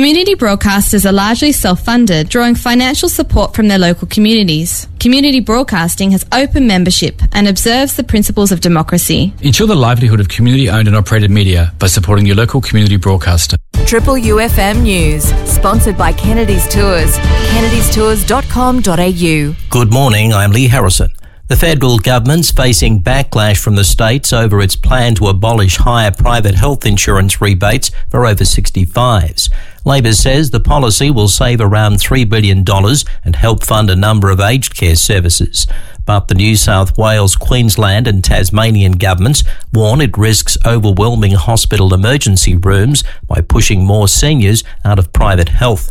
Community broadcasters are largely self-funded, drawing financial support from their local communities. Community broadcasting has open membership and observes the principles of democracy. Ensure the livelihood of community-owned and operated media by supporting your local community broadcaster. Triple UFM News, sponsored by Kennedy's Tours. kennedystours.com.au. Good morning, I'm Lee Harrison. The federal government's facing backlash from the states over its plan to abolish higher private health insurance rebates for over 65s. Labor says the policy will save around $3 billion and help fund a number of aged care services. But the New South Wales, Queensland and Tasmanian governments warn it risks overwhelming hospital emergency rooms by pushing more seniors out of private health.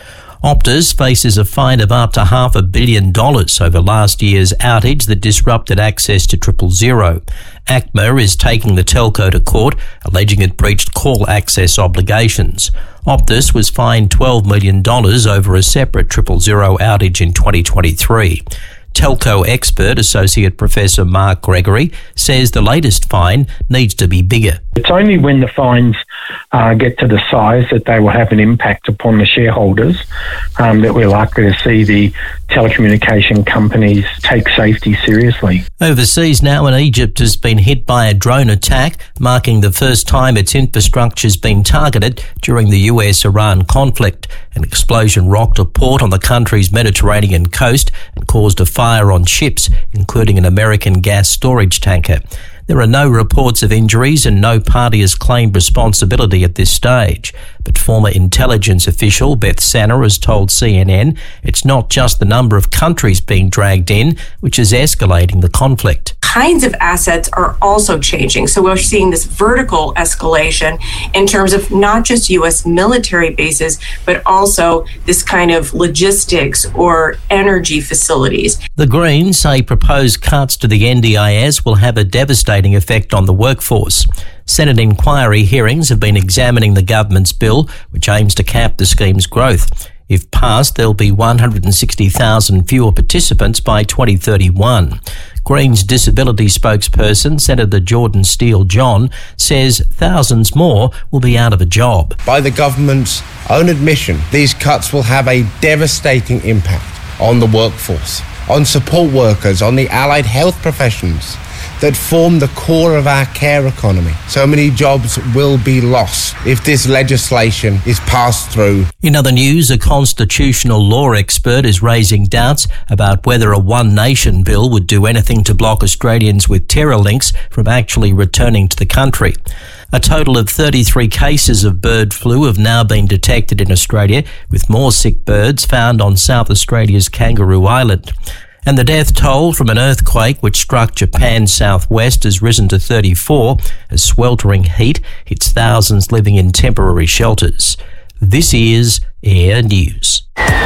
Optus faces a fine of up to $500 million over last year's outage that disrupted access to 000. ACMA is taking the telco to court, alleging it breached call access obligations. Optus was fined $12 million over a separate 000 outage in 2023. Telco expert Associate Professor Mark Gregory says the latest fine needs to be bigger. It's only when the fines get to the size that they will have an impact upon the shareholders that we're likely to see the telecommunication companies take safety seriously. Overseas now, and Egypt has been hit by a drone attack, marking the first time its infrastructure's been targeted during the US-Iran conflict. An explosion rocked a port on the country's Mediterranean coast and caused a fire on ships, including an American gas storage tanker. There are no reports of injuries and no party has claimed responsibility at this stage. But former intelligence official Beth Sanner has told CNN it's not just the number of countries being dragged in, which is escalating the conflict. Kinds of assets are also changing. So we're seeing this vertical escalation in terms of not just U.S. military bases, but also this kind of logistics or energy facilities. The Greens say proposed cuts to the NDIS will have a devastating effect on the workforce. Senate inquiry hearings have been examining the government's bill, which aims to cap the scheme's growth. If passed, there'll be 160,000 fewer participants by 2031. Greens disability spokesperson, Senator Jordan Steele-John, says thousands more will be out of a job. By the government's own admission, these cuts will have a devastating impact on the workforce, on support workers, on the allied health professions that form the core of our care economy. So many jobs will be lost if this legislation is passed through. In other news, a constitutional law expert is raising doubts about whether a One Nation bill would do anything to block Australians with terror links from actually returning to the country. A total of 33 cases of bird flu have now been detected in Australia, with more sick birds found on South Australia's Kangaroo Island. And the death toll from an earthquake which struck Japan's southwest has risen to 34 as sweltering heat hits thousands living in temporary shelters. This is Air News.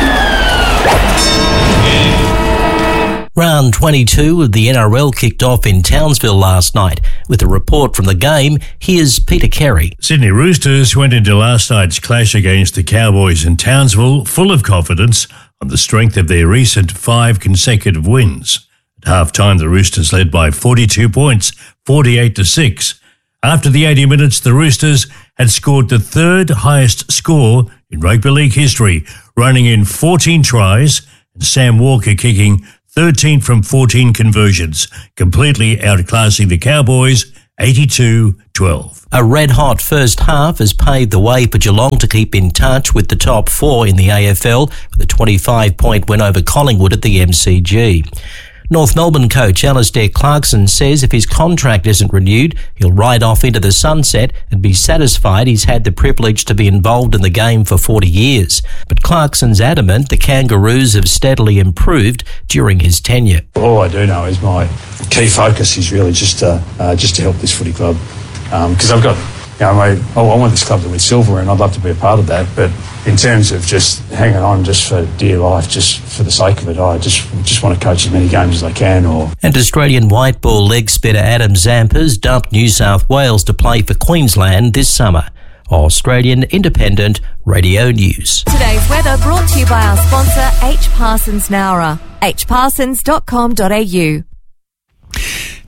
Round 22 of the NRL kicked off in Townsville last night. With a report from the game, here's Peter Carey. Sydney Roosters went into last night's clash against the Cowboys in Townsville full of confidence on the strength of their recent 5 consecutive wins. At half-time, the Roosters led by 42 points, 48-6. After the 80 minutes, the Roosters had scored the third highest score in rugby league history, running in 14 tries, and Sam Walker kicking 13 from 14 conversions, completely outclassing the Cowboys 82-12. A red-hot first half has paved the way for Geelong to keep in touch with the top 4 in the AFL with a 25-point win over Collingwood at the MCG. North Melbourne coach Alistair Clarkson says if his contract isn't renewed, he'll ride off into the sunset and be satisfied he's had the privilege to be involved in the game for 40 years. But Clarkson's adamant the Kangaroos have steadily improved during his tenure. All I do know is my key focus is really just to help this footy club. Because I've got, I want this club to win silver and I'd love to be a part of that. But in terms of just hanging on just for dear life, just for the sake of it, I just want to coach as many games as I can. And Australian white ball leg spinner Adam Zampers dumped New South Wales to play for Queensland this summer. Australian Independent Radio News. Today's weather brought to you by our sponsor H. Parsons Nowra, hparsons.com.au.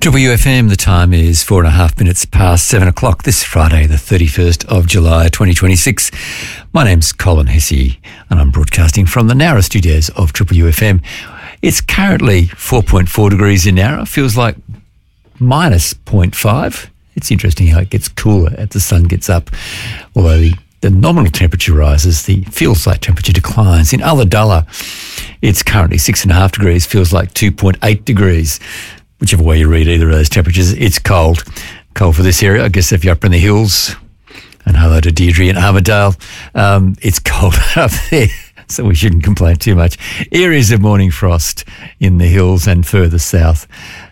WFM, the time is 4.5 minutes past 7 o'clock this Friday, the 31st of July 2026. My name's Colin Hesse and I'm broadcasting from the Nowra studios of WFM. It's currently 4.4 degrees in Nowra, feels like minus 0.5. It's interesting how it gets cooler as the sun gets up, although the nominal temperature rises, the feels like temperature declines. In Ulladulla, it's currently 6.5 degrees, feels like 2.8 degrees. Whichever way you read either of those temperatures, it's cold. Cold for this area. I guess if you're up in the hills, and hello to Deirdre and Armadale, it's cold up there, so we shouldn't complain too much. Areas of morning frost in the hills and further south.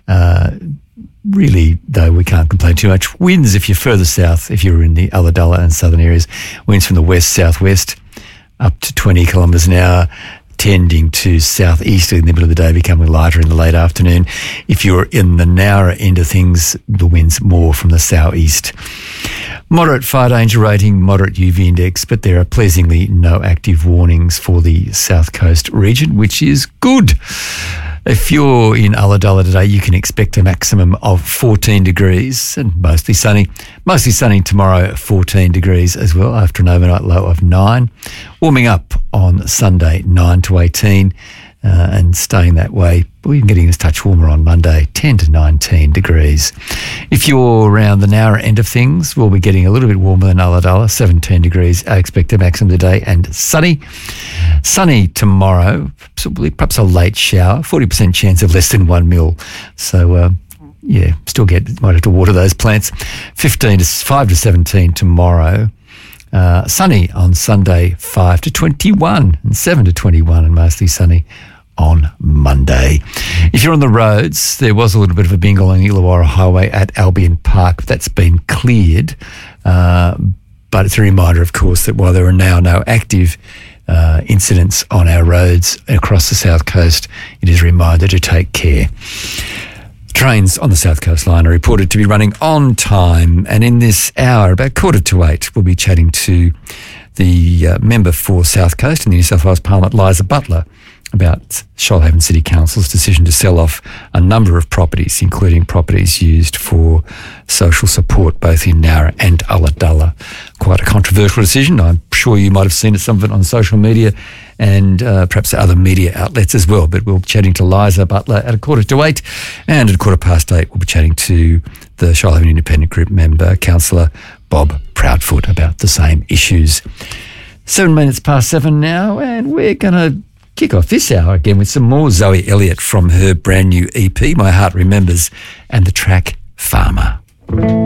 Really, though, we can't complain too much. Winds, if you're further south, if you're in the Ulladulla and southern areas, winds from the west-southwest up to 20 kilometres an hour, tending to southeast in the middle of the day, becoming lighter in the late afternoon. If you're in the Nowra end of things, the wind's more from the southeast. Moderate fire danger rating, moderate UV index, but there are pleasingly no active warnings for the South Coast region, which is good. If you're in Ulladulla today, you can expect a maximum of 14 degrees and mostly sunny. Mostly sunny tomorrow, 14 degrees as well, after an overnight low of 9. Warming up on Sunday, 9 to 18, and staying that way. We're even getting a touch warmer on Monday, 10 to 19 degrees. If you're around the Nowra end of things, we'll be getting a little bit warmer than Ulladulla, 17 degrees. I expect a maximum today and sunny. Sunny tomorrow, perhaps a late shower, 40% chance of less than 1 mil. So, might have to water those plants. 5 to 17 tomorrow. Sunny on Sunday, 5 to 21 and 7 to 21 and mostly sunny on Monday. If you're on the roads, there was a little bit of a bingle on Illawarra Highway at Albion Park, but that's been cleared. But it's a reminder, of course, that while there are now no active incidents on our roads across the South Coast, it is a reminder to take care. Trains on the South Coast Line are reported to be running on time, and in this hour, about 7:45, we'll be chatting to the member for South Coast in the New South Wales Parliament, Liza Butler, about Shoalhaven City Council's decision to sell off a number of properties, including properties used for social support, both in Nowra and Ulladulla. Quite a controversial decision. I'm sure you might have seen some of it on social media and perhaps other media outlets as well. But we'll be chatting to Liza Butler at 7:45, and at 8:15 we'll be chatting to the Shoalhaven Independent Group member, Councillor Bob Proudfoot, about the same issues. 7 minutes past 7 now, and we're going to kick off this hour again with some more Zoe Elliott from her brand new EP, My Heart Remembers, and the track Farmer.